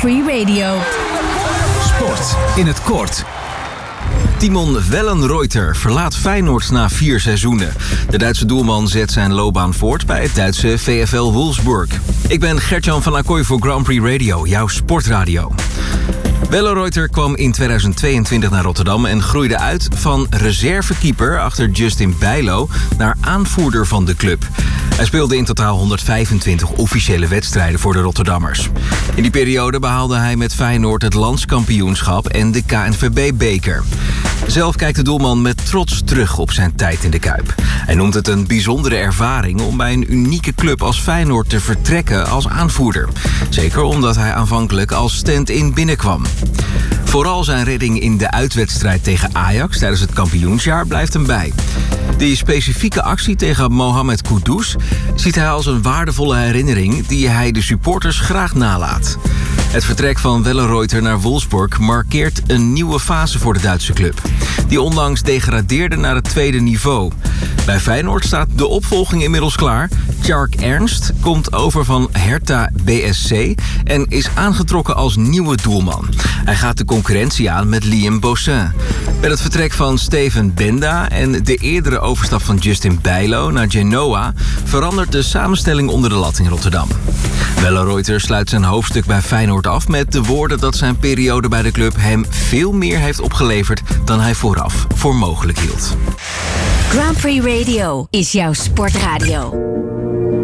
Prix Radio. Sport in het kort. Timon Wellenreuter verlaat Feyenoord na 4 seizoenen. De Duitse doelman zet zijn loopbaan voort bij het Duitse VfL Wolfsburg. Ik ben Gertjan van Acquoy voor Grand Prix Radio, jouw sportradio. Wellenreuter kwam in 2022 naar Rotterdam en groeide uit van reservekeeper achter Justin Bijlo naar aanvoerder van de club. Hij speelde in totaal 125 officiële wedstrijden voor de Rotterdammers. In die periode behaalde hij met Feyenoord het landskampioenschap en de KNVB-beker. Zelf kijkt de doelman met trots terug op zijn tijd in de Kuip. Hij noemt het een bijzondere ervaring om bij een unieke club als Feyenoord te vertrekken als aanvoerder. Zeker omdat hij aanvankelijk als stand-in binnenkwam. Vooral zijn redding in de uitwedstrijd tegen Ajax tijdens het kampioensjaar blijft hem bij. Die specifieke actie tegen Mohamed Kudus ziet hij als een waardevolle herinnering die hij de supporters graag nalaat. Het vertrek van Wellenreuter naar Wolfsburg markeert een nieuwe fase voor de Duitse club, die onlangs degradeerde naar het tweede niveau. Bij Feyenoord staat de opvolging inmiddels klaar. Tjark Ernst komt over van Hertha BSC en is aangetrokken als nieuwe doelman. Hij gaat de concurrentie aan met Liam Boussin. Met het vertrek van Steven Benda en de eerdere overstap van Justin Bijlo naar Genoa verandert de samenstelling onder de lat in Rotterdam. Wellenreuter sluit zijn hoofdstuk bij Feyenoord af met de woorden dat zijn periode bij de club hem veel meer heeft opgeleverd dan hij vooraf voor mogelijk hield. Grand Prix Radio is jouw sportradio.